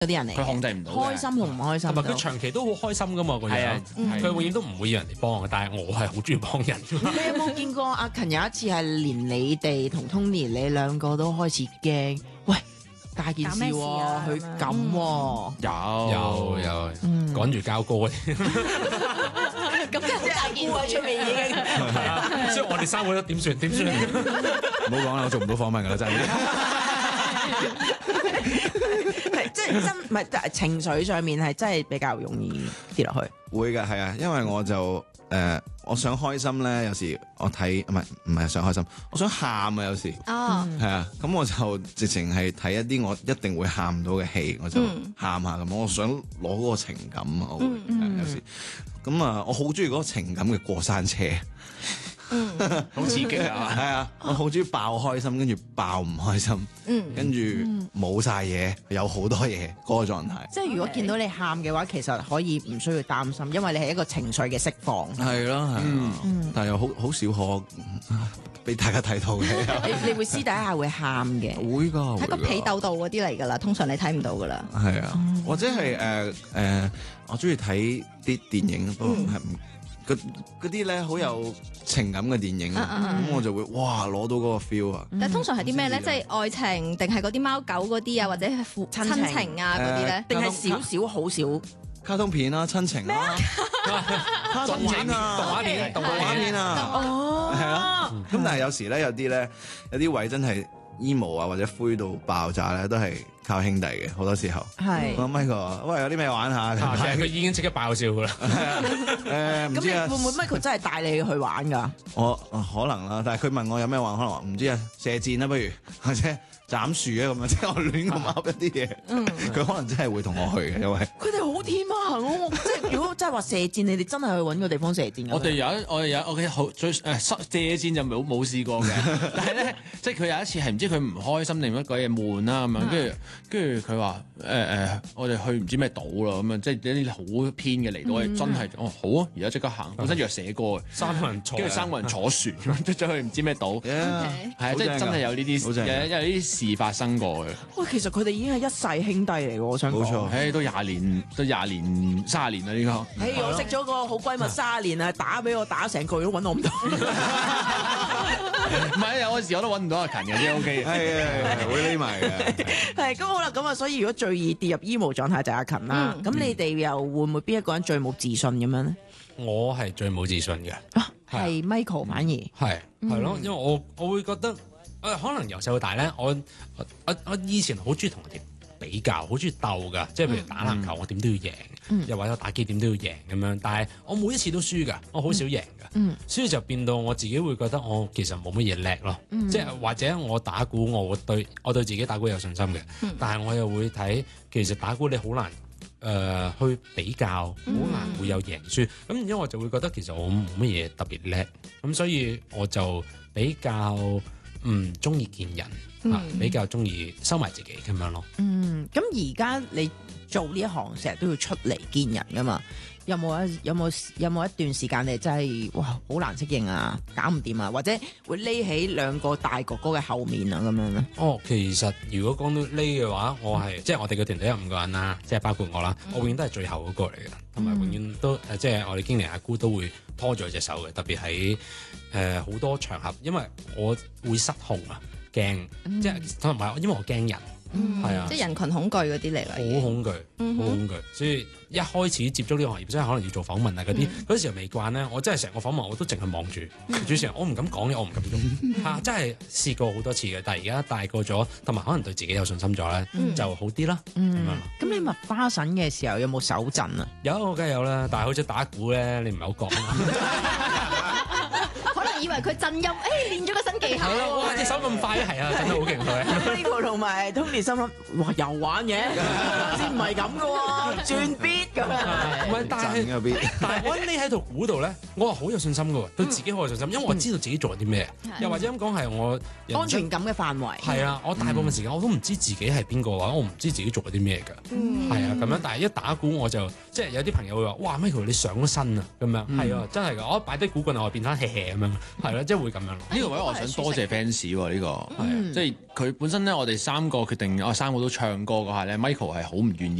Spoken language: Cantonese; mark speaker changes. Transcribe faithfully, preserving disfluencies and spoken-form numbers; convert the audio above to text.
Speaker 1: 嗰啲人嚟嘅，
Speaker 2: 佢控制唔到嘅
Speaker 1: 開心同唔開心都。
Speaker 3: 同埋佢長期都好開心噶嘛，個
Speaker 2: 係啊
Speaker 3: 樣，佢永遠都唔會要人哋幫嘅，但係我係好中意幫人。
Speaker 1: 你有冇見過阿勤有一次係連你哋同 Tony 你兩個都開始驚？喂，大件事
Speaker 4: 搞咩事
Speaker 1: 喎，
Speaker 4: 啊
Speaker 1: 佢咁喎，
Speaker 2: 有
Speaker 3: 有有
Speaker 1: 嗯
Speaker 3: 趕住交歌嗰啲，
Speaker 4: 咁真係好大件
Speaker 1: 喺出面已經。
Speaker 3: 所以我哋三個都點算點算？
Speaker 2: 唔好講啦，我做唔到訪問㗎啦，真係。
Speaker 1: 係即係真唔係，但係情緒上面係真係比較容易跌落去。
Speaker 5: 會㗎，係啊，因為我就誒、呃，我想開心咧，有時我睇唔係唔係想開心，我想喊啊，有時
Speaker 4: 哦，
Speaker 5: 係啊，咁我就直情係睇一啲我一定會喊到嘅戲，我就喊下咁，我想攞嗰個情感啊，我會係有時咁啊，我好中意嗰個情感嘅過山車。
Speaker 2: 好刺激啊！
Speaker 5: 係啊，我好中意爆開心，跟住爆唔開心，跟住冇晒嘢，有好多嘢嗰個狀態。
Speaker 1: 即係如果見到你喊嘅話，其實可以唔需要擔心，因為你係一個情緒嘅釋放。
Speaker 5: 係咯，係啊，但係又好好少可俾大家睇到嘅。
Speaker 1: 你你會私底下會喊嘅，
Speaker 5: 會㗎，
Speaker 4: 喺個
Speaker 5: 會㗎
Speaker 4: 被竇度嗰啲嚟㗎啦，通常你睇唔到㗎啦。
Speaker 5: 係啊，或者係誒誒，我中意睇啲電影，不過係唔嗰嗰啲咧好有情感嘅電影，
Speaker 4: 嗯嗯
Speaker 5: 咁我就會哇攞到嗰個 feel 啊！
Speaker 4: 但係通常係啲咩咧？
Speaker 5: 嗯
Speaker 4: 即係愛情定係嗰啲貓狗嗰啲啊，或者係父
Speaker 1: 親情
Speaker 4: 親情啊嗰啲咧？
Speaker 1: 定係少少好少？
Speaker 5: 卡通片啦，親情啦，卡通片啊，
Speaker 3: 動畫片
Speaker 5: 動畫片啊，
Speaker 1: 哦，
Speaker 5: 係啊。咁但係有時咧，有啲咧，有啲位真係 emo 啊，或者灰到爆炸咧，都係靠兄弟嘅，好多時候。
Speaker 1: 係。
Speaker 5: 我 Michael，喂，有啲咩玩下？
Speaker 3: 其實佢已經即刻爆笑噶啦。
Speaker 5: 誒唔
Speaker 1: 咁你
Speaker 5: 知啊，
Speaker 1: 會唔會 Michael 真係帶你去玩㗎？
Speaker 5: 我可能啦，但係佢問我有咩玩，可能話唔知啊，射箭啦不如，或者斬樹啊咁樣，即係我亂咁噏一啲嘢。佢可能真係會同我去嘅，因為
Speaker 1: 佢哋好天馬行空，即係如果真係話射箭，你哋真係去揾個地方射箭㗎。
Speaker 2: 我哋有一我哋有我嘅好最誒借箭就冇冇試過嘅，但係咧即係佢有一次係唔知佢唔開心定乜鬼嘢悶啦咁樣，跟住跟住佢話誒誒，我哋去唔知咩島啦咁樣，即係一啲好偏嘅離島，我哋真係哦好啊，而家即刻行，本身約寫歌嘅，
Speaker 3: 三個人坐
Speaker 2: 跟住三個人坐船出咗去唔知咩島，
Speaker 5: Yeah，
Speaker 2: 係啊，即係真係有呢啲
Speaker 5: 好正㗎
Speaker 2: 有有呢啲事發生過嘅。
Speaker 1: 喂，其實佢哋已經係一世兄弟嚟㗎，我想講。
Speaker 5: 冇錯
Speaker 2: 誒都廿年，都廿年、卅年啦呢個。
Speaker 1: 誒，我識咗個好閨蜜卅年啊，打俾我打成個月都揾我唔到。
Speaker 2: 唔係有嗰時我都揾唔到阿勤嘅，啲 O K 嘅。
Speaker 5: 係啊，係會匿埋嘅。
Speaker 1: 係咁好啦，咁啊，所以如果最易跌入 emo 狀態就係阿勤啦。咁、你哋又會唔會邊一個人最冇自信咁樣咧？
Speaker 3: 我係最冇自信嘅，
Speaker 1: 啊，係 Michael 反而
Speaker 3: 係係咯，因為我我會覺得誒、呃，可能由細到大咧，我我我我以前好中意同人哋比較，好中意鬥噶，即係譬如打籃球，我點都要贏，又或者打機點都要贏咁樣。但係我每一次都輸噶，我好少贏噶，
Speaker 1: 嗯
Speaker 3: 所以就變到我自己會覺得我其實冇乜嘢叻咯。即係或者我打鼓，我會對我對自己打鼓有信心嘅，但係我又會睇其實打鼓你好難。誒、呃、去比較，好難會有贏輸，咁然之後我就會覺得其實我冇乜嘢特別叻，咁所以我就比較唔中意見人，啊、比較中意收埋自己咁樣咯。
Speaker 1: 嗯，咁而家你做呢一行成日都要出嚟見人噶嘛？有冇一有冇有冇一段時間你真係哇好難適應啊，搞唔掂啊，或者會匿喺兩個大哥哥嘅後面啊咁樣咧？
Speaker 3: 哦，其實如果講到呢嘅話，我係即係我哋嘅團隊有五個人啦，即係包括我啦，我永遠都係最後嗰個嚟嘅，同埋永遠都誒即係我哋經理阿姑都會拖住我隻手嘅，特別喺誒好多場合，因為我會失控啊，驚，即係同埋因為我驚人。係啊，
Speaker 4: 即係人群恐懼嗰啲嚟啦。
Speaker 3: 好恐懼，好恐懼，所以一開始接觸呢個行業，即係可能要做訪問啊嗰啲，嗰時候未慣咧，我真係成個訪問我都淨係望住主持人，我唔敢講嘢，我唔敢喐嚇，真係試過好多次嘅，但係而家大個咗，同埋可能對自己有信心咗咧，就好啲啦。咁樣咯。
Speaker 1: 咁你麥花臣嘅時候有冇手震啊？
Speaker 3: 有，梗係有啦，但係好似打鼓咧，你唔係好講。
Speaker 4: 可能以為佢震音，誒練咗個新技巧
Speaker 3: 係咯，哇！隻手咁快，係啊，震得好勁佢。
Speaker 1: Michael 同埋 Tony 心諗，哇又玩嘢，先唔係咁噶喎，轉 beat 咁樣。
Speaker 3: 唔係，但係
Speaker 5: 震嗰邊
Speaker 3: 但係我匿喺度估度咧，我係好有信心嘅喎，對自己好有信心，因為我知道自己做緊啲咩，又或者咁講係我人生
Speaker 1: 安全感嘅範圍。
Speaker 3: 係啊，我大部分時間我都唔知自己係邊個話，我唔知自己做緊啲咩㗎。係啊，咁樣，但係一打鼓我就即係有啲朋友會話：哇，Michael 你上咗身啊！咁樣係啊，真係㗎，我一擺低鼓棍我變翻 hea hea 咁樣，係咯，即係會咁樣咯。
Speaker 2: 呢個位我想多謝 fans 喎，呢個係啊，即係佢本身咧，我哋三個決定，我三個都唱歌嗰下咧，Michael 係好唔願意